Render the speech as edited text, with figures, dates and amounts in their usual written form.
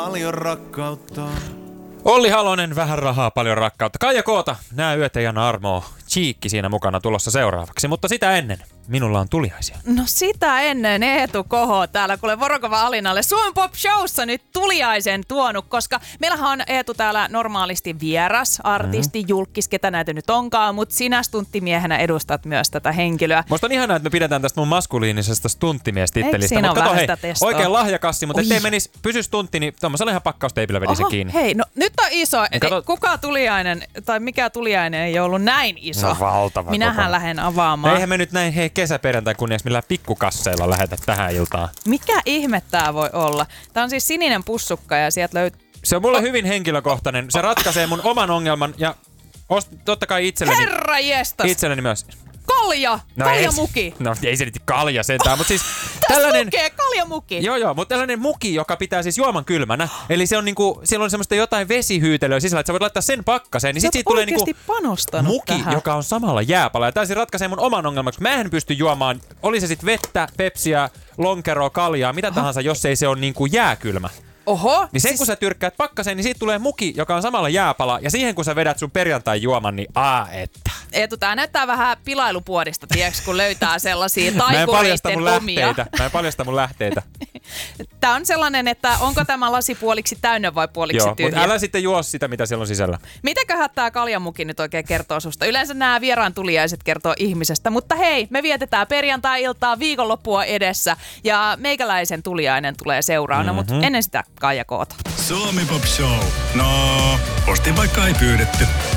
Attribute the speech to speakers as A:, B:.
A: Paljon rakkautta.
B: Olli Halonen, vähän rahaa, paljon rakkautta. Kaija Koota, nää yöt ei anna armoa. Cheekki siinä mukana tulossa seuraavaksi, mutta sitä ennen minulla on tuliaisia.
C: No sitä ennen Eetu Koho täällä kuule Vorokova Alinalle Suomen Pop Showssa nyt tuliaisen tuonut, koska meillähän on Eetu täällä normaalisti vieras, artisti, julkis, ketä näitä nyt onkaan, mutta sinä stunttimiehenä edustat myös tätä henkilöä.
B: Musta on ihanaa, että me pidetään tästä mun maskuliinisesta stunttimies-tittelistä.
C: Siinä on
B: kato,
C: vähän sitä testoa.
B: oikein lahjakassi, mutta ettei pysy stuntti, niin tuommoisella ihan pakkausteipillä vedi se kiinni.
C: Hei, no nyt on iso. Kuka tuliainen tai mikä tuliainen ei ollut näin iso?
B: No valtava.
C: Minähän lähden avaamaan.
B: Eihän me nyt näin kesäperjantai kunniaksi millään pikkukasseilla lähetä tähän iltaan.
C: Mikä ihme tää voi olla? Tää on siis sininen pussukka ja sieltä löytyy...
B: Se on mulle hyvin henkilökohtainen. Se ratkaisee mun oman ongelman ja totta kai itselleni.
C: Herra jestas!
B: Itselleni myös.
C: Kalja! Kaljamuki!
B: No ei se nyt kalja sentään, mutta siis tällainen...
C: lukee kaljamuki!
B: Joo, mutta tällainen muki, joka pitää siis juoman kylmänä. Eli se on niinku, siellä on semmoista jotain vesihyytelyä sisällä, että sä voit laittaa sen pakkaseen. Niin sit siitä tulee niinku muki,
C: tähän.
B: joka on samalla jääpala. Ja tää siis ratkaisee mun oman ongelman, koska mä en pysty juomaan, oli se sit vettä, pepsiä, lonkeroa, kaljaa, mitä tahansa, jos ei se on niinku jääkylmä.
C: Oho!
B: Niin sen kun sä tyrkkäät pakkaseen, niin siitä tulee muki, joka on samalla jääpala. Ja siihen kun sä vedät sun perjantai-juoman, niin että.
C: Eetu, tää näyttää vähän pilailupuodista, tiiäks, kun löytää sellaisia taikureiden omia.
B: Mä en paljasta mun lähteitä.
C: Tää on sellainen, että onko tämä lasi puoliksi täynnä vai puoliksi tyhjä?
B: Mutta älä sitten juo sitä, mitä siellä on sisällä.
C: Mitäköhän tää kaljamuki nyt oikein kertoo susta? Yleensä nämä vieraan tuliaiset kertoo ihmisestä, mutta hei, me vietetään perjantai-iltaa, viikonloppua edessä ja meikäläisen tuliainen tulee seuraavana, mutta ennen sitä Kaija Koota.
A: Suomi Pop Show. No, postin vaikka ei pyydetty.